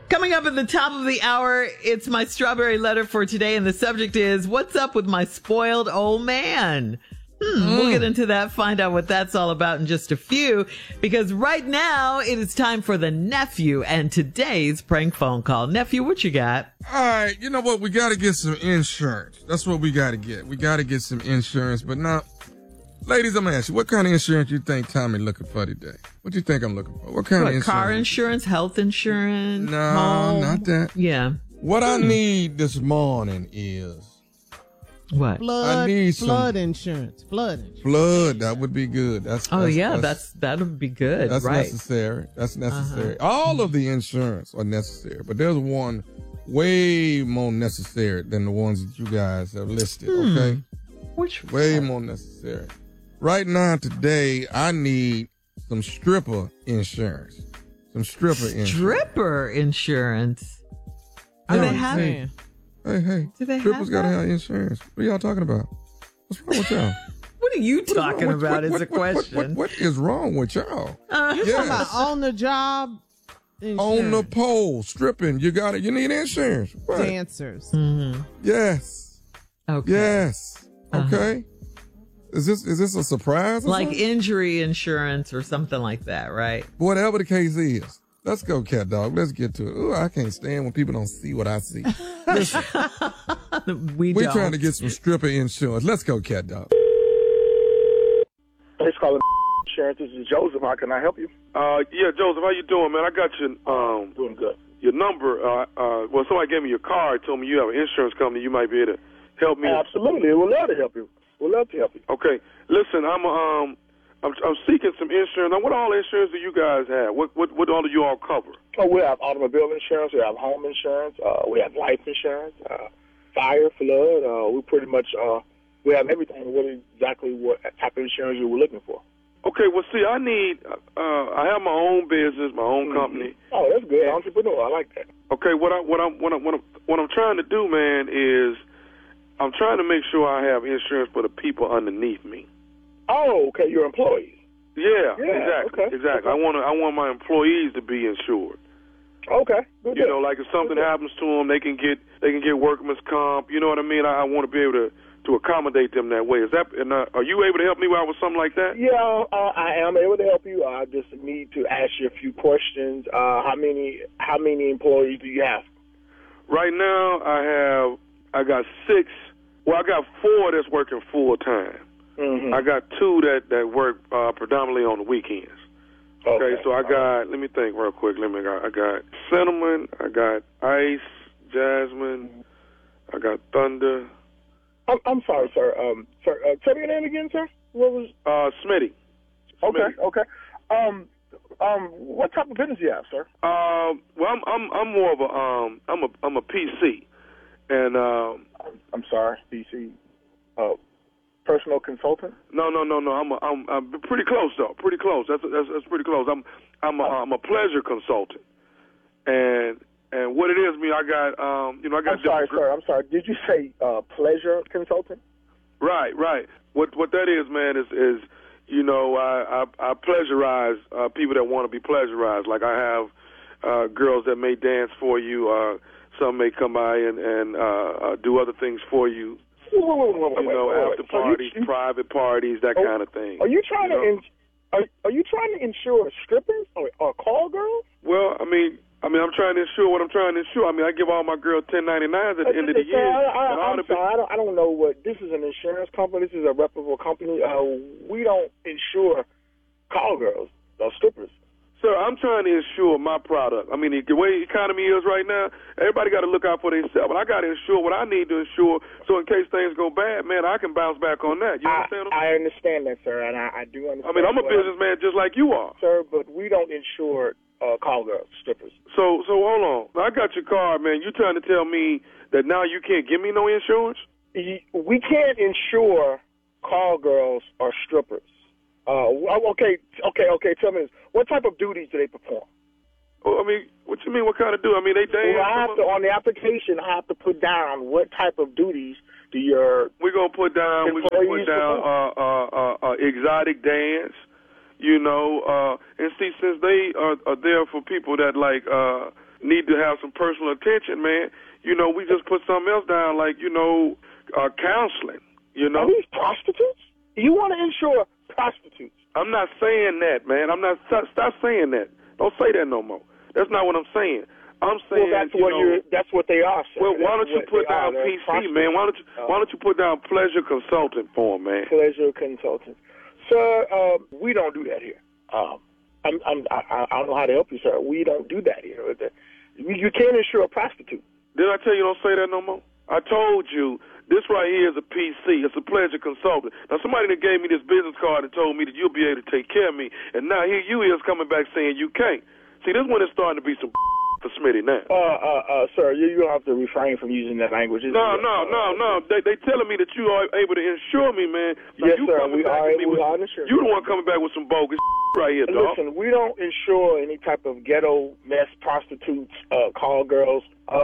Coming up at the top of the hour, it's my strawberry letter for today, and the subject is, what's up with my spoiled old man? We'll get into that, find out what that's all about in just a few, because right now it is time for the nephew and today's prank phone call. Nephew, what you got? All right, you know what? We got to get some insurance. That's what we got to get. We got to get some insurance. But now, ladies, I'm going to ask you, what kind of insurance you think Tommy looking for today? What you think I'm looking for? What kind of insurance? Car insurance, health insurance? No, home? not that. Yeah. What I need this morning is... What? Flood insurance. Flood, that would be good. That would be good. That's right. necessary. That's necessary. All of the insurance are necessary, but there's one way more necessary than the ones that you guys have listed, okay? Which way more necessary. Right now, today, I need some stripper insurance. Stripper insurance? Do they have it? Hey. Do they Strippers have gotta that? have insurance. What are y'all talking about? What's wrong with y'all? What are you talking about is the question. What is wrong with y'all? You're talking about on the job insurance. On the pole, stripping. You need insurance. What? Dancers. Mm-hmm. Yes. Okay. Yes. Okay. Is this a surprise? Like something? injury insurance or something like that, right? Whatever the case is. Let's go, cat dog. Let's get to it. Ooh, I can't stand when people don't see what I see. Listen, we're trying to get some stripper insurance. Let's go, cat dog. Thanks for calling insurance. This is Joseph. How can I help you? Yeah, Joseph, how you doing, man? I got your Doing good. your number. Well, somebody gave me your card. Told me you have an insurance company. You might be able to help me. Absolutely. We'd love to help you. Okay. Listen, I'm seeking some insurance. Now, what all insurance do you guys have? What all do you all cover? Oh, we have automobile insurance. We have home insurance. We have life insurance. Fire, flood. We pretty much we have everything. Exactly what type of insurance you were looking for? Okay. Well, see, I need. I have my own business, my own company. Oh, that's good. Entrepreneur. I like that. Okay. What I'm trying to do, man, is I'm trying to make sure I have insurance for the people underneath me. Oh, okay. Your employees. Yeah, exactly. Okay. Exactly. I want my employees to be insured. Okay. Good. You know, like if something happens to them, they can get workman's comp. You know what I mean? I want to be able to accommodate them that way. Is that? And are you able to help me out with something like that? Yeah, I am able to help you. I just need to ask you a few questions. How many employees do you have? Right now, I got 6. Well, I got 4 that's working full time. Mm-hmm. I got 2 that work predominantly on the weekends. Okay, so I got. Let me think real quick. I got Cinnamon. I got Ice, Jasmine. I got Thunder. I'm sorry, sir. Sir, tell me your name again, sir. What was? Smitty. Okay. What type of business do you have, sir? Well, I'm more of I'm a PC, and I'm sorry, PC. Personal consultant? No. I'm pretty close though. Pretty close. That's pretty close. I'm a pleasure consultant, and what it is, I got I got. I'm sorry, sir. I'm sorry. Did you say pleasure consultant? Right. What that is, man, is I pleasurize people that want to be pleasurized. Like I have girls that may dance for you. Some may come by and do other things for you. After parties, private parties, that kind of thing. Are you trying to insure strippers or call girls? Well, I mean, I'm trying to insure what I'm trying to insure. I mean, I give all my girls 1099s at the end of the year. I'm sorry, I don't know what this is. An insurance company. This is a reputable company. We don't insure call girls or strippers. Sir, I'm trying to insure my product. I mean, the way the economy is right now, everybody got to look out for themselves. But I got to insure what I need to insure, so in case things go bad, man, I can bounce back on that. You understand? I understand that, sir, and I do understand. I mean, I'm a businessman just like you are, sir. But we don't insure call girls, strippers. So hold on. I got your card, man. You trying to tell me that now you can't give me no insurance? We can't insure call girls or strippers. Okay. Tell me this. What type of duties do they perform? Oh, I mean, what you mean? What kind of duty? I mean, they dance. Well, on the application, I have to put down what type of duties do your. We're gonna put down. Exotic dance. And see, since they are there for people that like need to have some personal attention, man, we just put something else down, like, counseling, Are these prostitutes? You want to insure prostitutes? I'm not saying that, man. Stop saying that. Don't say that no more. That's not what I'm saying. I'm saying, that's what they are, sir. Well, why don't you put down PC, man? Why don't you put down pleasure consultant for him, man? Pleasure consultant. Sir, we don't do that here. I don't know how to help you, sir. We don't do that here. You can't insure a prostitute. Did I tell you don't say that no more? I told you this right here is a PC. It's a pleasure consultant. Now, somebody that gave me this business card and told me that you'll be able to take care of me, and now here you is coming back saying you can't. See, this one is starting to be some for Smitty now. Sir, you don't have to refrain from using that language. No. They telling me that you are able to insure me, man. So yes, sir. We are insured. You the one coming back with some bogus right here, dog. Listen, we don't insure any type of ghetto mess, prostitutes, call girls.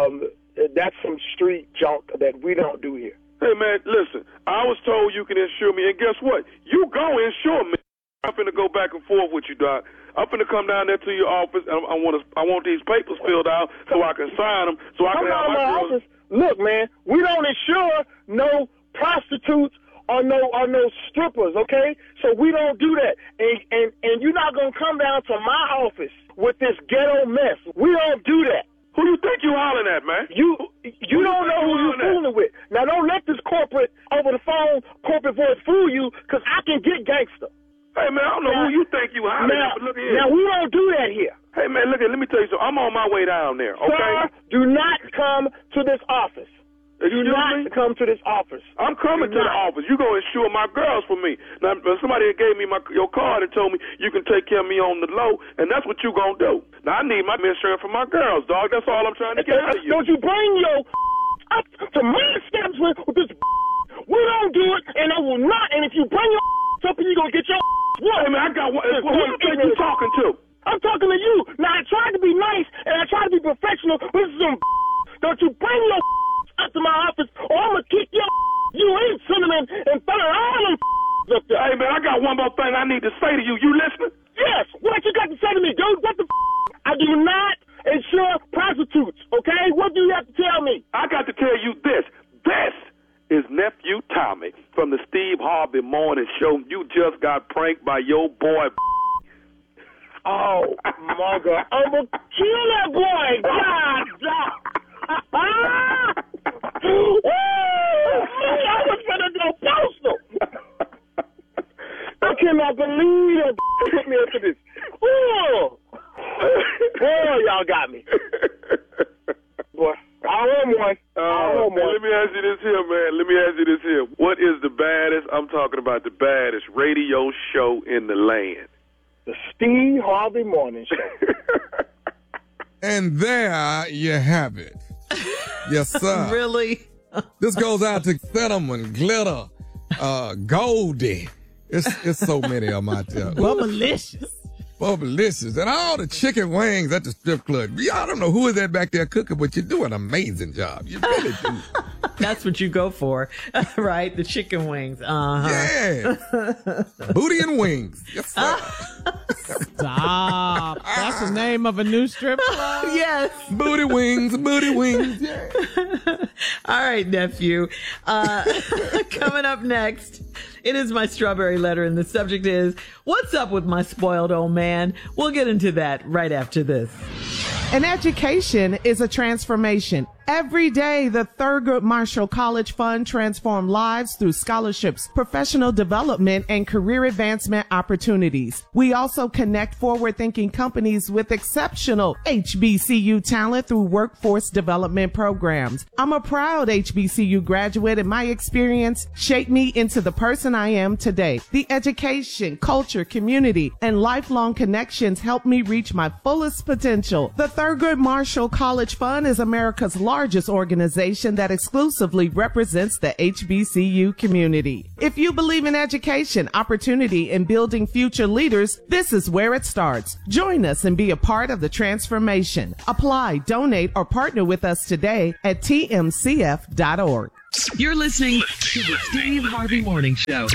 That's some street junk that we don't do here. Hey, man, listen. I was told you can insure me, and guess what? You go insure me. I'm finna go back and forth with you, Doc. I'm finna come down there to your office, and I want these papers filled out so I can sign them, so I can have my office. Look, man, we don't insure no prostitutes or no strippers, okay? So we don't do that. And you're not gonna come down to my office with this ghetto mess. We don't do that. Who you think you hollering at, man? You don't know who you're fooling with. Now, don't let this corporate over the phone corporate voice fool you, because I can get gangster. Hey, man, I don't know who you think you hollering at, but look here. Now, we don't do that here. Hey, man, let me tell you something. I'm on my way down there, okay? Sir, do not come to this office. Excuse me? Come to this office. I'm coming to the office. You gonna insure my girls for me. Now, somebody gave me your card and told me you can take care of me on the low, and that's what you gonna do. Now, I need my insurance for my girls, dog. That's all I'm trying to get out of you. Don't you bring your up to my establishment with this. We don't do it, and I will not. And if you bring your up, you're gonna get your Hey, man, I got one. Who you think you talking to? I'm talking to you. Now, I tried to be nice, and I tried to be professional. This is some. Don't you bring your up to my office, or I'm gonna kick you in cinnamon and throw all them up there. Hey, man, I got one more thing I need to say to you. You listening? Yes. What you got to say to me, dude? What the I do not insure prostitutes, okay? What do you have to tell me? I got to tell you this. This is Nephew Tommy from the Steve Harvey Morning Show. You just got pranked by your boy. Oh, my God. I'm going to kill that boy. God, I was going to go postal. I cannot believe that put me into this. Oh, y'all got me. Boy, I own one. Let me ask you this here, man. What is the baddest, I'm talking about the baddest radio show in the land? The Steve Harvey Morning Show. And there you have it. Yes, sir. Really? This goes out to Cinnamon, Glitter, Goldie. It's so many of them out there. Bubblicious. Bubblicious. And all the chicken wings at the strip club. Y'all don't know who is that back there cooking, but you do an amazing job. You really do. That's what you go for, right? The chicken wings. Yeah. Booty and wings. Yes, sir. Stop. That's the name of a new strip club? Yes. Booty wings, booty wings. Yeah. All right, nephew. Coming up next, it is my strawberry letter, and the subject is, what's up with my spoiled old man? We'll get into that right after this. An education is a transformation. Every day, the Thurgood Marshall College Fund transforms lives through scholarships, professional development, and career advancement opportunities. We also connect forward-thinking companies with exceptional HBCU talent through workforce development programs. I'm a proud HBCU graduate, and my experience shaped me into the person I am today. The education, culture, community, and lifelong connections helped me reach my fullest potential. The Thurgood Marshall College Fund is America's largest organization that exclusively represents the HBCU community. If you believe in education, opportunity, and building future leaders, this is where it starts. Join us and be a part of the transformation. Apply, donate, or partner with us today at tmcf.org. You're listening to the Steve Harvey Morning Show.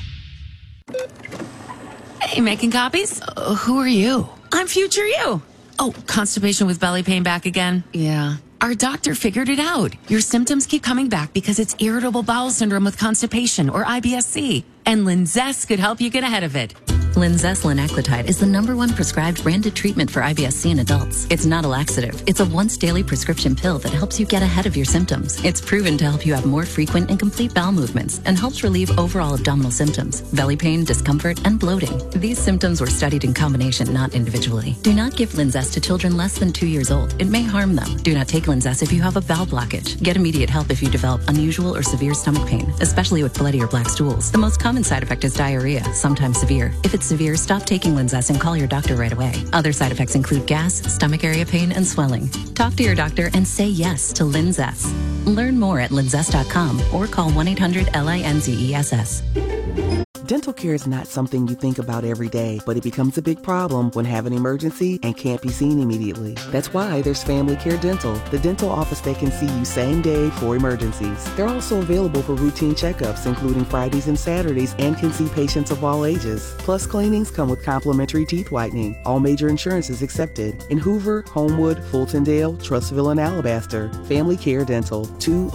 Hey, making copies? Who are you? I'm future you. Oh, constipation with belly pain back again? Yeah. Our doctor figured it out. Your symptoms keep coming back because it's irritable bowel syndrome with constipation, or IBS-C. And Linzess could help you get ahead of it. Linzess linaclotide is the #1 prescribed branded treatment for IBS-C in adults. It's not a laxative. It's a once-daily prescription pill that helps you get ahead of your symptoms. It's proven to help you have more frequent and complete bowel movements and helps relieve overall abdominal symptoms, belly pain, discomfort, and bloating. These symptoms were studied in combination, not individually. Do not give Linzess to children less than 2 years old. It may harm them. Do not take Linzess if you have a bowel blockage. Get immediate help if you develop unusual or severe stomach pain, especially with bloody or black stools. The most common side effect is diarrhea, sometimes severe. If it's severe, stop taking Linzess and call your doctor right away. Other side effects include gas, stomach area pain, and swelling. Talk to your doctor and say yes to Linzess. Learn more at linzess.com or call 1-800-LINZESS. Dental care is not something you think about every day, but it becomes a big problem when have an emergency and can't be seen immediately. That's why there's Family Care Dental, the dental office that can see you same day for emergencies. They're also available for routine checkups, including Fridays and Saturdays, and can see patients of all ages. Plus, cleanings come with complimentary teeth whitening. All major insurances accepted. In Hoover, Homewood, Fultondale, Trustville, and Alabaster. Family Care Dental,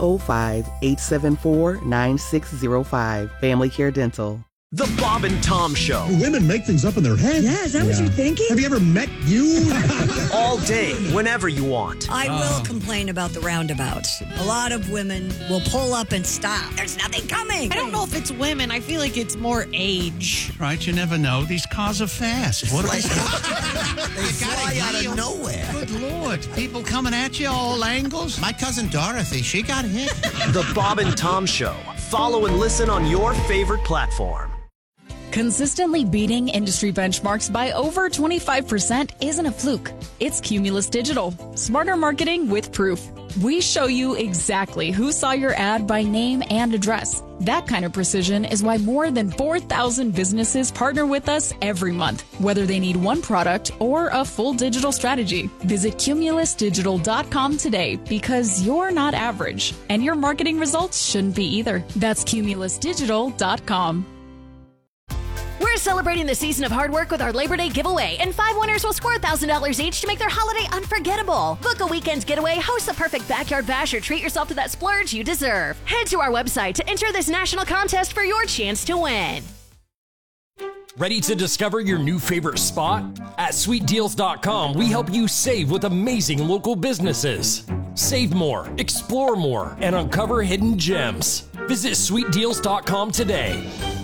205-874-9605. Family Care Dental. The Bob and Tom Show. Women make things up in their head. Yeah, is that what you're thinking? Have you ever met you? All day, whenever you want. I will complain about the roundabouts. A lot of women will pull up and stop. There's nothing coming. I don't know if it's women. I feel like it's more age. Right, you never know. These cars are fast. What They fly out of nowhere. Good Lord. People coming at you all angles. My cousin Dorothy, she got hit. The Bob and Tom Show. Follow and listen on your favorite platform. Consistently beating industry benchmarks by over 25% isn't a fluke. It's Cumulus Digital. Smarter marketing with proof. We show you exactly who saw your ad by name and address. That kind of precision is why more than 4,000 businesses partner with us every month, whether they need one product or a full digital strategy. Visit cumulusdigital.com today because you're not average, and your marketing results shouldn't be either. That's cumulusdigital.com. We're celebrating the season of hard work with our Labor Day giveaway, and 5 winners will score $1,000 each to make their holiday unforgettable. Book a weekend's getaway, host the perfect backyard bash, or treat yourself to that splurge you deserve. Head to our website to enter this national contest for your chance to win. Ready to discover your new favorite spot? At sweetdeals.com, we help you save with amazing local businesses. Save more, explore more, and uncover hidden gems. Visit sweetdeals.com today.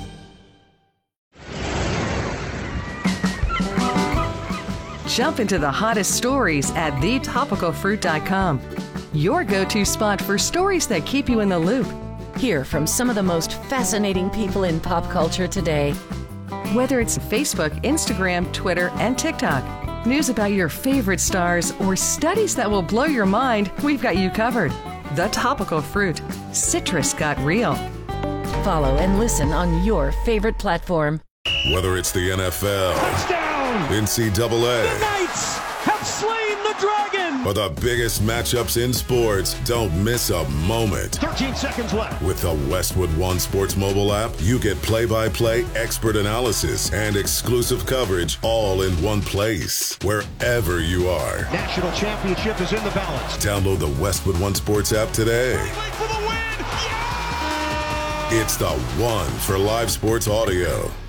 Jump into the hottest stories at thetopicalfruit.com. Your go-to spot for stories that keep you in the loop. Hear from some of the most fascinating people in pop culture today. Whether it's Facebook, Instagram, Twitter, and TikTok, news about your favorite stars, or studies that will blow your mind, we've got you covered. The Topical Fruit. Citrus got real. Follow and listen on your favorite platform. Whether it's the NFL, touchdown, NCAA, the Knights have slain the dragon, or the biggest matchups in sports, don't miss a moment. 13 seconds left. With the Westwood One Sports mobile app, you get play-by-play, expert analysis, and exclusive coverage all in one place, wherever you are. National championship is in the balance. Download the Westwood One Sports app today. For the win. Yeah! It's the one for live sports audio.